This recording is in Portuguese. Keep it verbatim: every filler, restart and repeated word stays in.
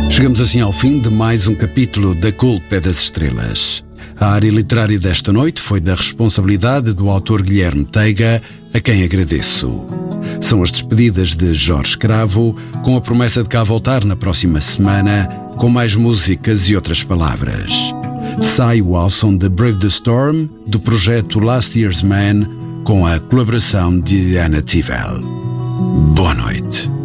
Chegamos assim ao fim de mais um capítulo da Culpa é das Estrelas. A área literária desta noite foi da responsabilidade do autor Guilherme Teiga, a quem agradeço. São as despedidas de Jorge Cravo, com a promessa de cá voltar na próxima semana, com mais músicas e outras palavras. Sai o álbum de Brave the Storm, do projeto Last Year's Man, com a colaboração de Ana Tivel. Boa noite.